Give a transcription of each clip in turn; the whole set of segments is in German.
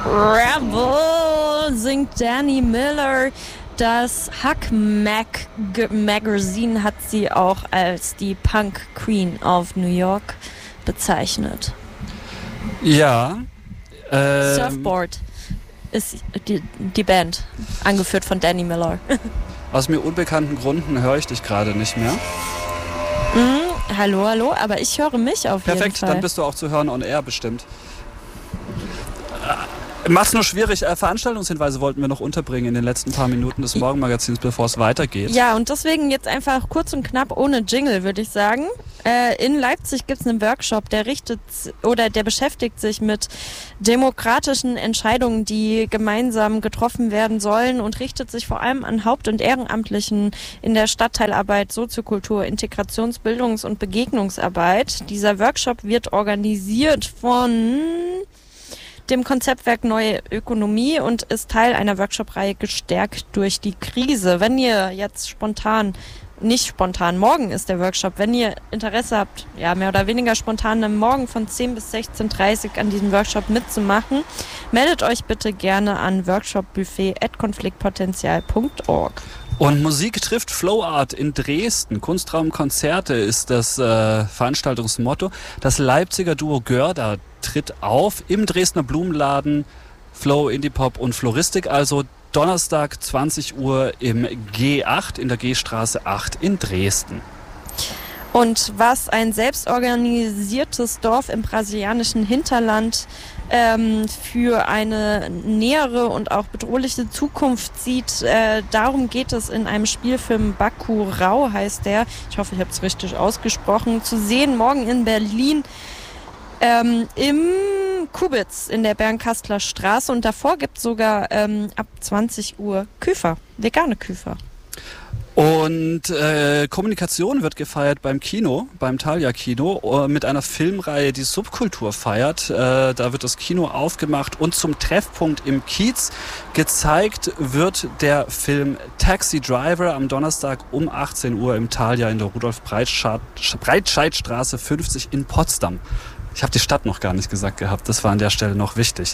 Rebel singt Danny Miller. Das Hack Magazine hat sie auch als die Punk Queen of New York bezeichnet. Ja. Surfboard ist die Band, angeführt von Danny Miller. Aus mir unbekannten Gründen höre ich dich gerade nicht mehr. Hallo, aber ich höre mich auf jeden Fall. Perfekt, dann bist du auch zu hören on air bestimmt. Macht's nur schwierig. Veranstaltungshinweise wollten wir noch unterbringen in den letzten paar Minuten des Morgenmagazins, bevor es weitergeht. Ja, und deswegen jetzt einfach kurz und knapp ohne Jingle, würde ich sagen. In Leipzig gibt es einen Workshop, der beschäftigt sich mit demokratischen Entscheidungen, die gemeinsam getroffen werden sollen und richtet sich vor allem an Haupt- und Ehrenamtlichen in der Stadtteilarbeit, Soziokultur, Integrations-, Bildungs- und Begegnungsarbeit. Dieser Workshop wird organisiert von dem Konzeptwerk Neue Ökonomie und ist Teil einer Workshop-Reihe Gestärkt durch die Krise. Wenn ihr jetzt morgen ist der Workshop, wenn ihr Interesse habt, ja, mehr oder weniger spontan am Morgen von 10 bis 16.30 Uhr an diesem Workshop mitzumachen, meldet euch bitte gerne an workshopbuffet@konfliktpotenzial.org. Und Musik trifft Flowart in Dresden. Kunstraumkonzerte ist das Veranstaltungsmotto. Das Leipziger Duo Görda tritt auf im Dresdner Blumenladen. Flow, Indie-Pop und Floristik. Also Donnerstag 20 Uhr im G8 in der G-Straße 8 in Dresden. Und was ein selbstorganisiertes Dorf im brasilianischen Hinterland für eine nähere und auch bedrohliche Zukunft sieht, darum geht es in einem Spielfilm. Bacurau heißt der. Ich hoffe, ich habe es richtig ausgesprochen. Zu sehen morgen in Berlin im Kubitz in der Bernkastler Straße. Und davor gibt es sogar ab 20 Uhr Küfer, vegane Küfer. Und Kommunikation wird gefeiert beim Kino, beim Thalia Kino, mit einer Filmreihe, die Subkultur feiert. Da wird das Kino aufgemacht und zum Treffpunkt im Kiez gezeigt wird der Film Taxi Driver am Donnerstag um 18 Uhr im Thalia in der Rudolf-Breitscheid-Straße 50 in Potsdam. Ich habe die Stadt noch gar nicht gesagt gehabt, das war an der Stelle noch wichtig.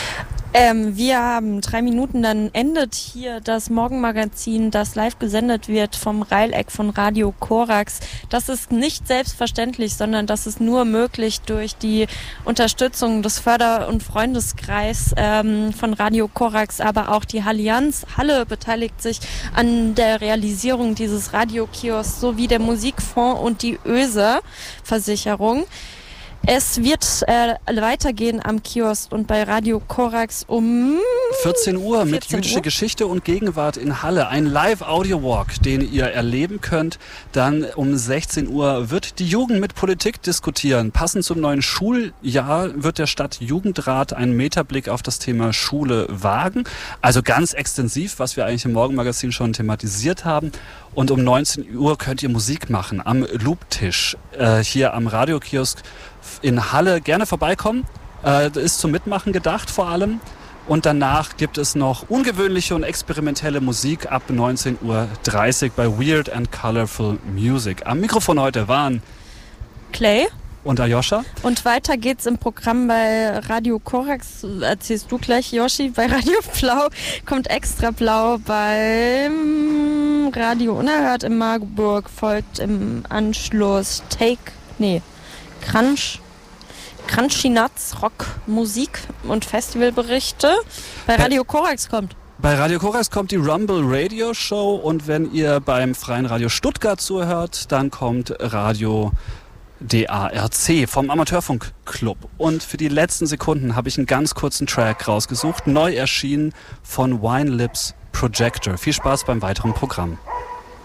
Wir haben 3 Minuten, dann endet hier das Morgenmagazin, das live gesendet wird vom Reileck von Radio Korax. Das ist nicht selbstverständlich, sondern das ist nur möglich durch die Unterstützung des Förder- und Freundeskreis von Radio Korax, aber auch die Allianz Halle beteiligt sich an der Realisierung dieses Radiokiosks sowie der Musikfonds und die ÖSE-Versicherung. Es wird weitergehen am Kiosk und bei Radio Korax um 14 Uhr mit jüdischer Geschichte und Gegenwart in Halle. Ein Live-Audio-Walk, den ihr erleben könnt. Dann um 16 Uhr wird die Jugend mit Politik diskutieren. Passend zum neuen Schuljahr wird der Stadtjugendrat einen Meterblick auf das Thema Schule wagen. Also ganz extensiv, was wir eigentlich im Morgenmagazin schon thematisiert haben. Und um 19 Uhr könnt ihr Musik machen am Looptisch hier am Radiokiosk in Halle. Gerne vorbeikommen. Das ist zum Mitmachen gedacht vor allem. Und danach gibt es noch ungewöhnliche und experimentelle Musik ab 19:30 Uhr bei Weird and Colorful Music. Am Mikrofon heute waren Clay und Ayosha. Und weiter geht's im Programm bei Radio Korax. Erzählst du gleich, Yoshi. Bei Radio Blau kommt Extra Blau. Beim Radio Unerhört in Marburg folgt im Anschluss Crunchy-Nuts, Rock, Musik und Festivalberichte. Bei Radio Korax kommt die Rumble Radio Show und wenn ihr beim Freien Radio Stuttgart zuhört, dann kommt Radio DARC vom Amateurfunkclub. Und für die letzten Sekunden habe ich einen ganz kurzen Track rausgesucht, neu erschienen von Wine Lips Projector. Viel Spaß beim weiteren Programm.